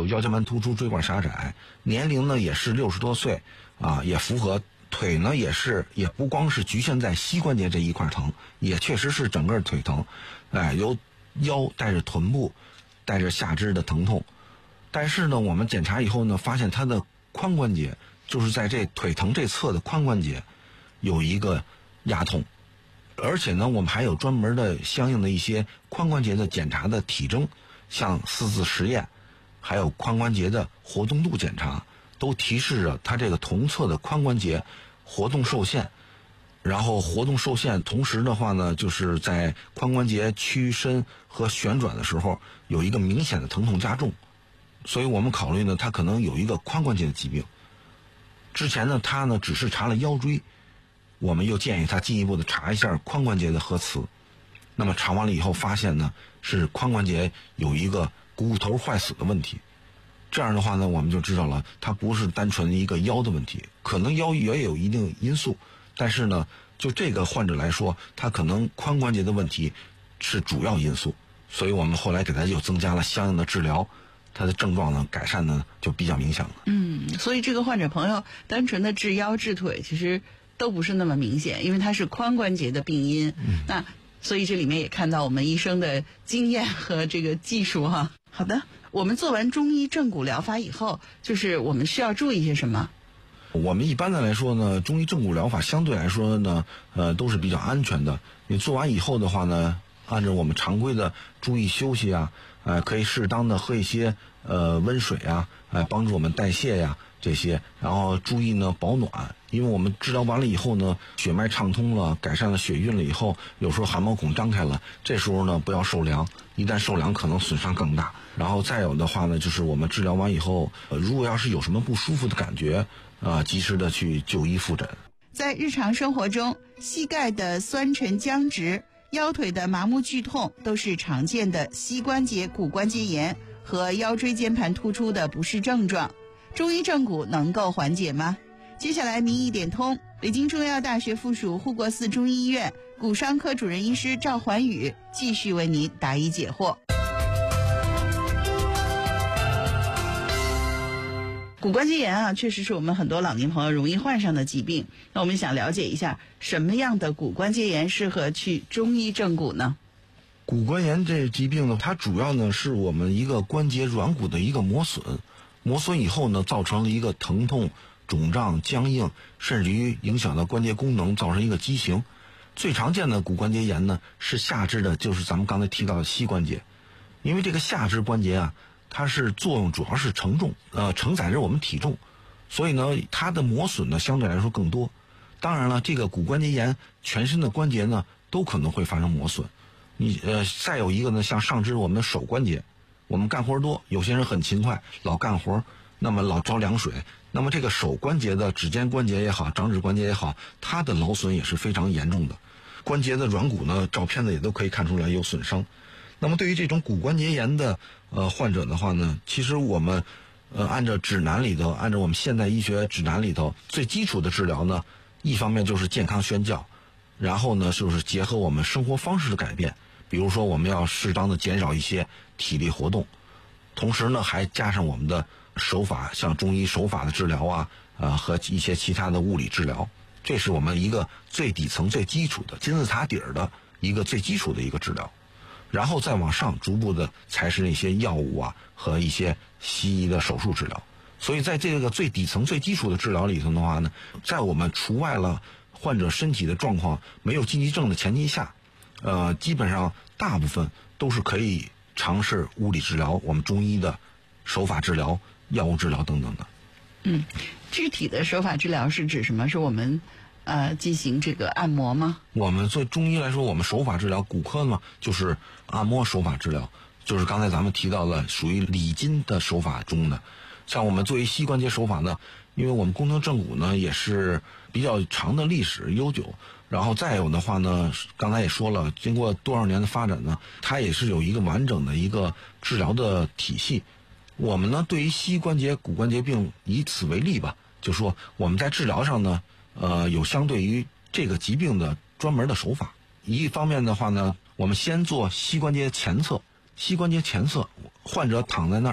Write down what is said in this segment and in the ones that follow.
有腰间盘突出、椎管狭窄，年龄呢也是60多岁啊，也符合。腿呢也不光是局限在膝关节这一块疼，也确实是整个腿疼，由腰带着臀部，带着下肢的疼痛。但是呢，我们检查以后呢，发现他的髋关节，就是在这腿疼这侧的髋关节有一个压痛，而且呢，我们还有专门的相应的一些髋关节的检查的体征，像四字实验，还有髋关节的活动度检查，都提示着他这个同侧的髋关节活动受限。然后活动受限，同时的话呢，就是在髋关节屈伸和旋转的时候有一个明显的疼痛加重，所以我们考虑呢，他可能有一个髋关节的疾病。之前呢，他呢只是查了腰椎，我们又建议他进一步的查一下髋关节的核磁。那么查完了以后，发现呢是髋关节有一个股头坏死的问题。这样的话呢，我们就知道了，它不是单纯一个腰的问题，可能腰也有一定因素。但是呢，就这个患者来说，他可能髋关节的问题是主要因素，所以我们后来给他又增加了相应的治疗，他的症状呢改善呢就比较明显了。 所以这个患者朋友单纯的治腰治腿其实都不是那么明显，因为它是髋关节的病因。那所以这里面也看到我们医生的经验和这个技术哈。好的，我们做完中医正骨疗法以后，就是我们需要注意些什么？ 我们一般的来说呢，中医正骨疗法相对来说呢，都是比较安全的。你做完以后的话呢，按照我们常规的注意休息啊，可以适当的喝一些温水啊，帮助我们代谢呀这些，然后注意呢保暖。因为我们治疗完了以后呢，血脉畅通了，改善了血运了以后，有时候汗毛孔张开了，这时候呢不要受凉，一旦受凉可能损伤更大。然后再有的话呢，就是我们治疗完以后，如果要是有什么不舒服的感觉，及时的去就医复诊。 在日常生活中，膝盖的酸沉僵直、腰腿的麻木剧痛都是常见的膝关节骨关节炎和腰椎间盘突出的不适症状。中医正骨能够缓解吗？接下来民意点通，北京中医药大学附属护国寺中医医院骨伤科主任医师赵环宇继续为您答疑解惑。骨关节炎啊，确实是我们很多老年朋友容易患上的疾病。那我们想了解一下，什么样的骨关节炎适合去中医正骨呢？ 骨关炎这疾病呢，它主要呢是我们一个关节软骨的一个磨损，磨损以后呢，造成了一个疼痛、肿胀、僵硬，甚至于影响到关节功能，造成一个畸形。最常见的骨关节炎呢，是下肢的，就是咱们刚才提到的膝关节，因为这个下肢关节啊，它是作用主要是承重，承载着我们体重，所以呢，它的磨损呢相对来说更多。当然了，这个骨关节炎全身的关节呢都可能会发生磨损。再有一个呢，像上肢我们的手关节，我们干活多，有些人很勤快，老干活，那么老着凉水，那么这个手关节的指尖关节也好，掌指关节也好，它的劳损也是非常严重的。关节的软骨呢，照片子也都可以看出来有损伤。那么对于这种骨关节炎的患者的话呢，其实我们按照指南里头，按照我们现代医学指南里头，最基础的治疗呢，一方面就是健康宣教，然后呢就是结合我们生活方式的改变，比如说我们要适当的减少一些体力活动，同时呢还加上我们的手法，像中医手法的治疗啊，和一些其他的物理治疗，这是我们一个最底层最基础的金字塔底儿的一个最基础的一个治疗。然后再往上逐步的才是那些药物啊和一些西医的手术治疗。所以在这个最底层最基础的治疗里头的话呢，在我们除外了患者身体的状况没有禁忌症的前提下，基本上大部分都是可以尝试物理治疗，我们中医的手法治疗、药物治疗等等的。 具体的手法治疗是指什么？是我们进行这个按摩吗？ 我们做中医来说，我们手法治疗，骨科嘛就是按摩手法治疗，就是刚才咱们提到的属于理筋的手法中的。像我们作为膝关节手法呢，因为我们宫廷正骨呢也是比较长的历史悠久，然后再有的话呢，刚才也说了，经过多少年的发展呢，它也是有一个完整的一个治疗的体系。我们呢对于膝关节骨关节病以此为例吧，就说我们在治疗上呢有相对于这个疾病的专门的手法。一方面的话呢，我们先做膝关节前侧，膝关节前侧患者躺在那儿，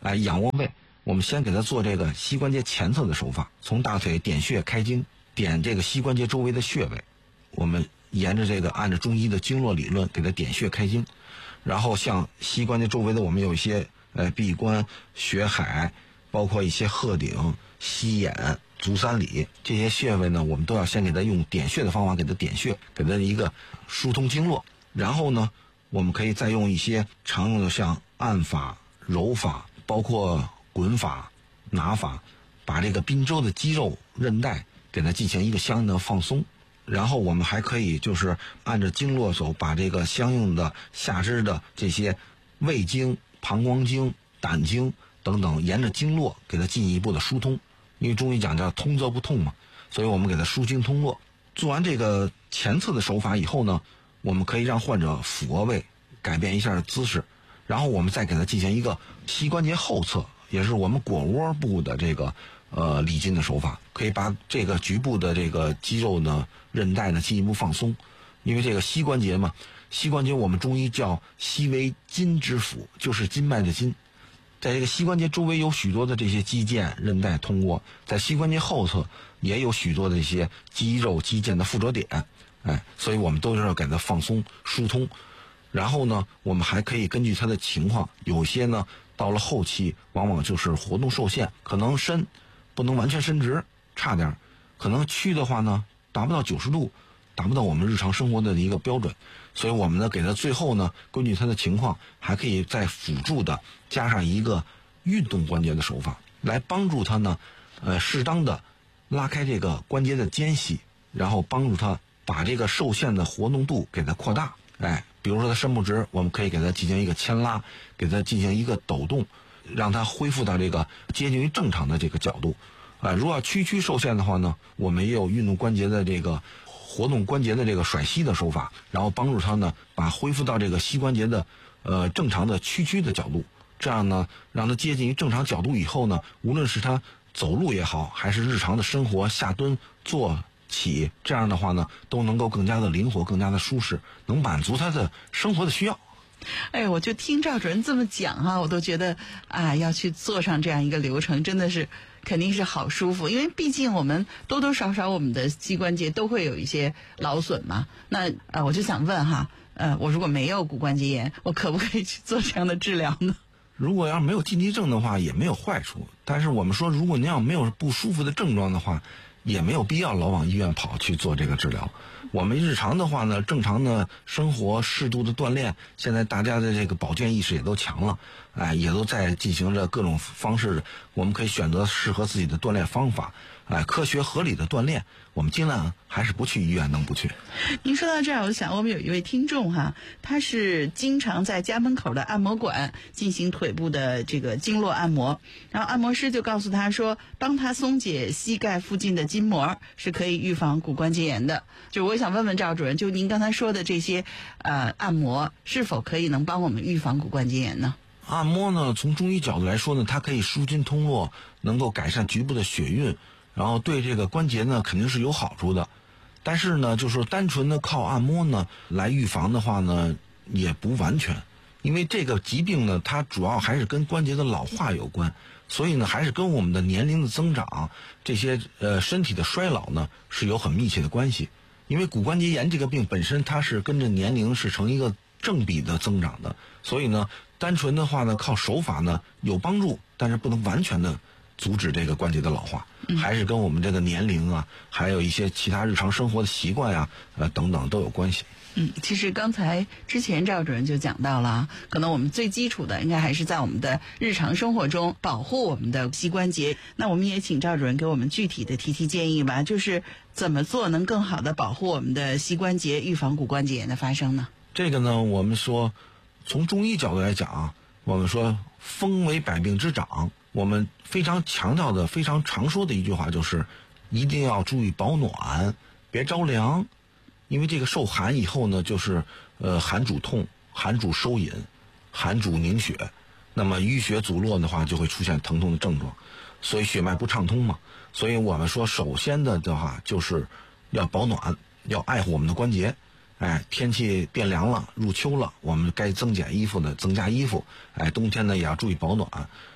仰卧位，我们先给他做这个膝关节前侧的手法，从大腿点穴开经，点这个膝关节周围的穴位，我们沿着这个按照中医的经络理论给他点穴开经，然后像膝关节周围的我们有一些臂关、血海，包括一些鹤顶、膝眼、足三里这些穴位呢，我们都要先给他用点穴的方法给他点穴，给他一个疏通经络。然后呢，我们可以再用一些常用的像按法、揉法，包括滚法、拿法，把这个髌周的肌肉韧带给它进行一个相应的放松。然后我们还可以就是按着经络手，把这个相应的下肢的这些胃经、膀胱经、胆经等等，沿着经络给它进一步的疏通。因为中医讲叫通则不痛嘛，所以我们给它疏经通络。做完这个前侧的手法以后呢，我们可以让患者俯卧位，改变一下姿势，然后我们再给他进行一个膝关节后侧，也是我们腘窝部的这个理筋的手法，可以把这个局部的这个肌肉呢、韧带呢进一步放松。因为这个膝关节嘛，膝关节我们中医叫膝为筋之府，就是筋脉的筋。在这个膝关节周围有许多的这些肌腱、韧带通过，在膝关节后侧也有许多的一些肌肉、肌腱的附着点，所以我们都是要给它放松、疏通。然后呢，我们还可以根据他的情况，有些呢到了后期，往往就是活动受限，可能伸不能完全伸直，差点，可能屈的话呢达不到90度，达不到我们日常生活的一个标准。所以我们呢给他最后呢，根据他的情况，还可以再辅助的加上一个运动关节的手法，来帮助他呢，适当的拉开这个关节的间隙，然后帮助他把这个受限的活动度给它扩大。比如说他伸不直，我们可以给他进行一个牵拉，给他进行一个抖动，让他恢复到这个接近于正常的这个角度。如果要屈受限的话呢，我们也有运动关节的这个活动关节的这个甩膝的手法，然后帮助他呢把恢复到这个膝关节的正常的屈的角度，这样呢让他接近于正常角度以后呢，无论是他走路也好，还是日常的生活下蹲、坐起，这样的话呢都能够更加的灵活、更加的舒适，能满足他的生活的需要。 我就听赵主任这么讲我都觉得要去做上这样一个流程，真的是肯定是好舒服。因为毕竟我们多多少少我们的膝关节都会有一些劳损嘛。那我就想问我如果没有骨关节炎，我可不可以去做这样的治疗呢？ 如果要是没有禁忌症的话，也没有坏处。但是我们说，如果您要没有不舒服的症状的话，也没有必要老往医院跑去做这个治疗。我们日常的话呢，正常的生活、适度的锻炼，现在大家的这个保健意识也都强了，也都在进行着各种方式，我们可以选择适合自己的锻炼方法，科学合理的锻炼，我们尽量还是不去医院，能不去。 您说到这儿，我想我们有一位听众他是经常在家门口的按摩馆进行腿部的这个经络按摩，然后按摩师就告诉他说，帮他松解膝盖附近的筋膜是可以预防骨关节炎的。就我想问问赵主任，就您刚才说的这些按摩是否可以能帮我们预防骨关节炎呢？ 按摩呢，从中医角度来说呢，它可以疏筋通络，能够改善局部的血运，然后对这个关节呢肯定是有好处的。但是呢，就是单纯的靠按摩呢来预防的话呢，也不完全，因为这个疾病呢，它主要还是跟关节的老化有关，所以呢，还是跟我们的年龄的增长，这些身体的衰老呢是有很密切的关系。因为骨关节炎这个病本身它是跟着年龄是成一个正比的增长的，所以呢，单纯的话呢，靠手法呢有帮助，但是不能完全的阻止这个关节的老化，还是跟我们这个年龄还有一些其他日常生活的习惯等等都有关系。 其实刚才之前赵主任就讲到了，可能我们最基础的应该还是在我们的日常生活中保护我们的膝关节。那我们也请赵主任给我们具体的提建议吧，就是怎么做能更好的保护我们的膝关节，预防骨关节炎的发生呢？ 这个呢，我们说从中医角度来讲，我们说风为百病之长，我们非常强调的、非常常说的一句话就是，一定要注意保暖，别着凉。因为这个受寒以后呢，就是寒主痛，寒主收引，寒主凝血，那么淤血阻络的话，就会出现疼痛的症状，所以血脉不畅通嘛。所以我们说，首先的话就是要保暖，要爱护我们的关节。天气变凉了，入秋了，我们该增减衣服的增加衣服。冬天呢也要注意保暖。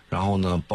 然后呢